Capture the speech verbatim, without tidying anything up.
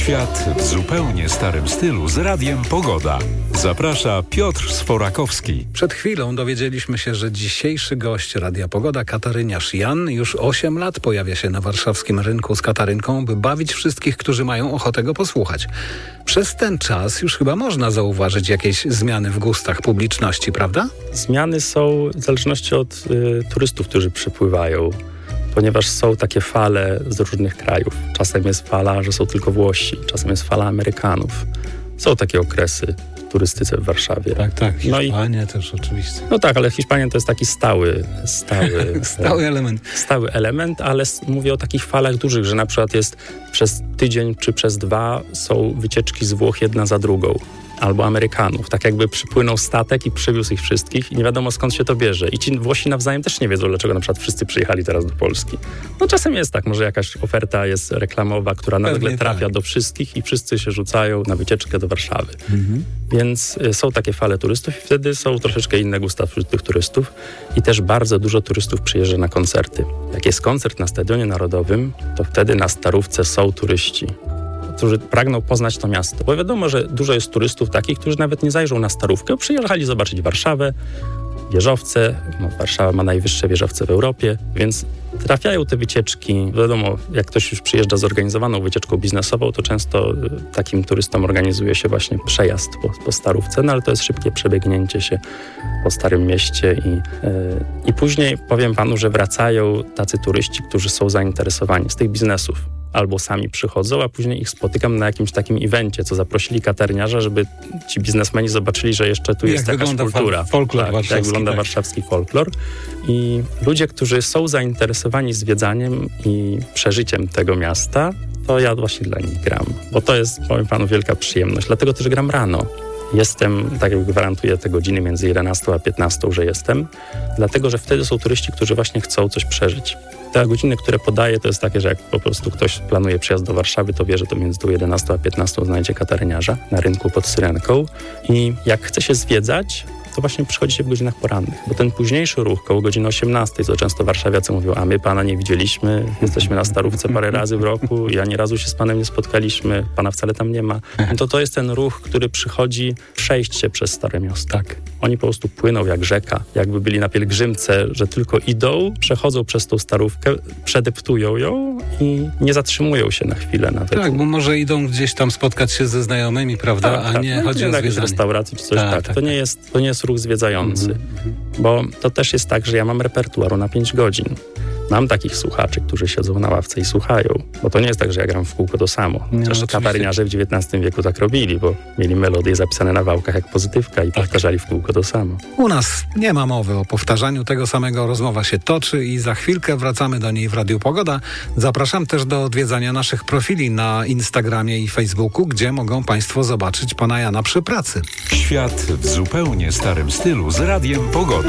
Świat w zupełnie starym stylu z Radiem Pogoda. Zaprasza Piotr Sforakowski. Przed chwilą dowiedzieliśmy się, że dzisiejszy gość Radia Pogoda, Kataryniarz Jan, już osiem lat pojawia się na warszawskim rynku z Katarynką, by bawić wszystkich, którzy mają ochotę go posłuchać. Przez ten czas już chyba można zauważyć jakieś zmiany w gustach publiczności, prawda? Zmiany są w zależności od y, turystów, którzy przypływają. Ponieważ są takie fale z różnych krajów. Czasem jest fala, że są tylko Włosi, czasem jest fala Amerykanów. Są takie okresy w turystyce w Warszawie. Tak, tak. Hiszpania no i, też oczywiście. No tak, ale Hiszpania to jest taki stały, stały, stały element. Stały element, ale mówię o takich falach dużych, że na przykład jest przez tydzień czy przez dwa są wycieczki z Włoch jedna za drugą. Albo Amerykanów. Tak jakby przypłynął statek i przywiózł ich wszystkich i nie wiadomo skąd się to bierze. I ci Włosi nawzajem też nie wiedzą, dlaczego na przykład wszyscy przyjechali teraz do Polski. No czasem jest tak, może jakaś oferta jest reklamowa, która Pewnie nagle trafia tak. do wszystkich i wszyscy się rzucają na wycieczkę do Warszawy. Mhm. Więc y, są takie fale turystów i wtedy są troszeczkę inne gusta wśród tych turystów i też bardzo dużo turystów przyjeżdża na koncerty. Jak jest koncert na Stadionie Narodowym, to wtedy na Starówce są turyści, którzy pragną poznać to miasto. Bo wiadomo, że dużo jest turystów takich, którzy nawet nie zajrzą na Starówkę, przyjechali zobaczyć Warszawę, wieżowce. No, Warszawa ma najwyższe wieżowce w Europie, więc trafiają te wycieczki. Wiadomo, jak ktoś już przyjeżdża zorganizowaną wycieczką biznesową, to często takim turystom organizuje się właśnie przejazd po, po Starówce, no ale to jest szybkie przebiegnięcie się po Starym Mieście i, yy, i później powiem panu, że wracają tacy turyści, którzy są zainteresowani z tych biznesów. Albo sami przychodzą, a później ich spotykam na jakimś takim evencie, co zaprosili katarniarza, żeby ci biznesmeni zobaczyli, że jeszcze tu jak jest jakaś kultura. Folklor tak, warszawski, jak wygląda tak. warszawski folklor. I ludzie, którzy są zainteresowani zwiedzaniem i przeżyciem tego miasta, to ja właśnie dla nich gram. Bo to jest, powiem panu, wielka przyjemność. Dlatego też gram rano. Jestem, tak jak gwarantuję te godziny między jedenastą a piętnastą, że jestem, dlatego, że wtedy są turyści, którzy właśnie chcą coś przeżyć. Te godziny, które podaję, to jest takie, że jak po prostu ktoś planuje przyjazd do Warszawy, to wie, że to między tą jedenastą a piętnastą znajdzie kataryniarza na rynku pod Syrenką. I jak chce się zwiedzać, to właśnie przychodzi się w godzinach porannych, bo ten późniejszy ruch, koło godziny osiemnastej, co często warszawiacy mówią, a my pana nie widzieliśmy, jesteśmy na Starówce parę razy w roku i ani razu się z panem nie spotkaliśmy, pana wcale tam nie ma. No to to jest ten ruch, który przychodzi przejść się przez Stare Miasto. Tak. Oni po prostu płyną jak rzeka, jakby byli na pielgrzymce, że tylko idą, przechodzą przez tą Starówkę, przedeptują ją i nie zatrzymują się na chwilę nawet. Tak, bo może idą gdzieś tam spotkać się ze znajomymi, prawda, tak, a tak. nie No, chodzi o na jakiejś zwiedzanie. restauracji czy coś tak, tak. tak, To, tak. nie jest, to nie jest ruch zwiedzający, Mhm. bo to też jest tak, że ja mam repertuaru na pięć godzin. Mam takich słuchaczy, którzy siedzą na ławce i słuchają, bo to nie jest tak, że ja gram w kółko to samo. No, Chociaż oczywiście. kataryniarze w dziewiętnastym wieku tak robili, bo mieli melodie zapisane na wałkach jak pozytywka i powtarzali w kółko to samo. U nas nie ma mowy o powtarzaniu tego samego, rozmowa się toczy i za chwilkę wracamy do niej w Radiu Pogoda. Zapraszam też do odwiedzania naszych profili na Instagramie i Facebooku, gdzie mogą państwo zobaczyć pana Jana przy pracy. Świat w zupełnie starym stylu z Radiem Pogoda.